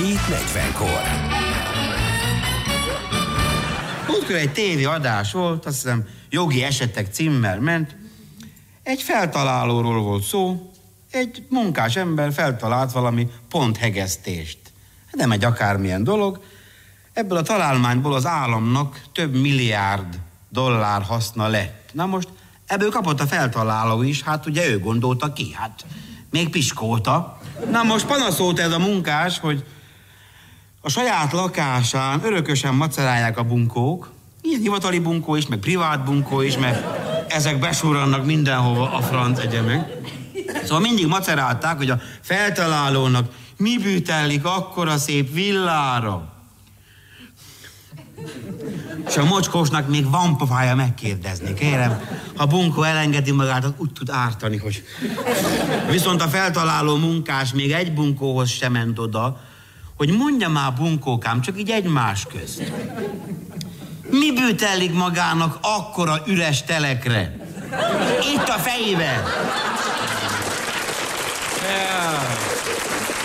7:40-kor. Múltkor egy tévéadás volt, azt hiszem jogi esetek címmel ment. Egy feltalálóról volt szó, egy munkás ember feltalált valami ponthegesztést. Nem egy akármilyen dolog. Ebből a találmányból az államnak több milliárd dollár haszna lett. Na most ebből kapott a feltaláló is, hát ugye ő gondolta ki, hát még piskolta. Na most panaszolt ez a munkás, hogy a saját lakásán örökösen macerálják a bunkók, ilyen hivatali bunkó is, meg privát bunkó is, mert ezek besurrannak mindenhova, a franc egye meg. Szóval mindig macerálták, hogy a feltalálónak mi bűtellik akkora szép villára. És a mocskósnak még van pofája megkérdezni, kérem. Ha bunkó elengedi magát, az úgy tud ártani, hogy... Viszont a feltaláló munkás még egy bunkóhoz sem ment oda, hogy mondja már bunkókám, csak így egymás közt. Mi bűtellik magának akkora üres telekre? Itt a fejébe! Yeah.